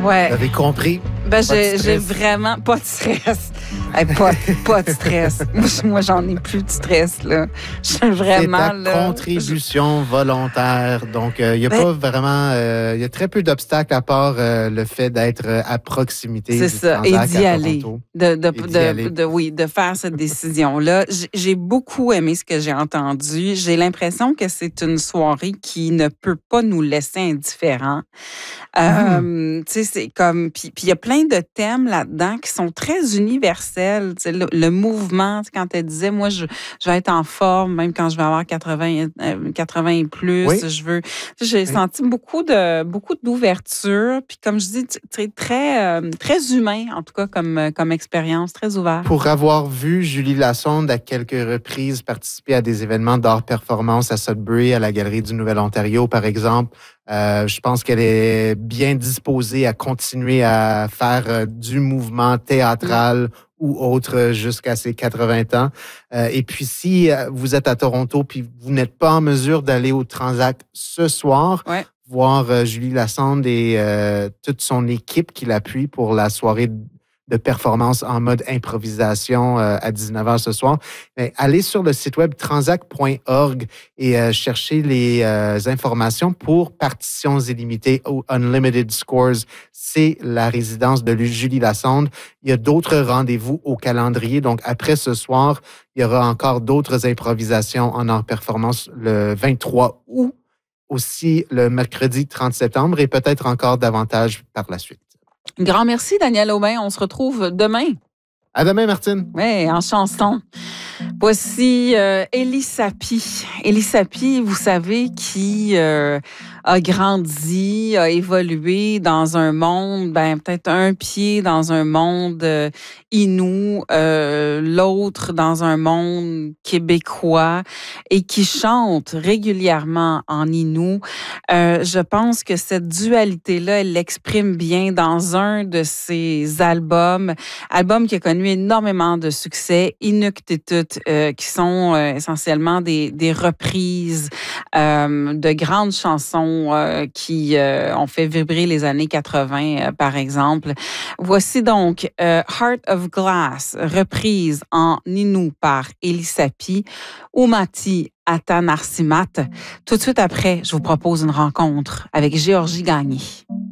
Ouais. Vous avez compris? Ben, j'ai vraiment pas de stress. Hey, pas de stress. Moi, j'en ai plus de stress, là. Je vraiment, c'est ta contribution volontaire. Donc, il y a pas vraiment... Il y a très peu d'obstacles à part le fait d'être à proximité c'est du ça, Transac et d'y à aller. Toronto. De faire cette décision-là. J'ai beaucoup aimé ce que j'ai entendu. J'ai l'impression que c'est une soirée qui ne peut pas nous laisser indifférents. Tu sais, c'est comme... Puis il y a plein de thèmes là-dedans qui sont très universels. Tu sais, le mouvement, quand elle disait, moi, je vais être en forme, même quand je vais avoir 80 et plus. Oui. J'ai senti beaucoup d'ouverture. Puis comme je dis, très humain, en tout cas, comme expérience, très ouvert. Pour avoir vu Julie Lassonde à quelques reprises participer à des événements d'art performance à Sudbury, à la Galerie du Nouvel-Ontario, par exemple, je pense qu'elle est bien disposée à continuer à faire du mouvement théâtral ou autre jusqu'à ses 80 ans. Et puis, si vous êtes à Toronto puis vous n'êtes pas en mesure d'aller au Transac ce soir, voir Julie Lassonde et toute son équipe qui l'appuie pour la soirée de performance en mode improvisation à 19h ce soir. Mais allez sur le site web transac.org et cherchez les informations pour Partitions illimitées ou Unlimited Scores. C'est la résidence de Julie Lassonde. Il y a d'autres rendez-vous au calendrier. Donc, après ce soir, il y aura encore d'autres improvisations en art performance le 23 août, aussi le mercredi 30 septembre et peut-être encore davantage par la suite. Grand merci, Daniel Aubin. On se retrouve demain. À demain, Martine. Oui, en chanson. Voici Elie Sapi. Elie Sapi, vous savez, qui a grandi, a évolué dans un monde, peut-être un pied dans un monde inou, l'autre dans un monde québécois et qui chante régulièrement en inou. Je pense que cette dualité-là, elle l'exprime bien dans un de ses album qui a connu énormément de succès, Inuktitut, qui sont essentiellement des reprises de grandes chansons qui ont fait vibrer les années 80, par exemple. Voici donc Heart of Glass, reprise en inou par Elie Sapi, Umati Atanarsimat. Tout de suite après, je vous propose une rencontre avec Géorgie Gagné.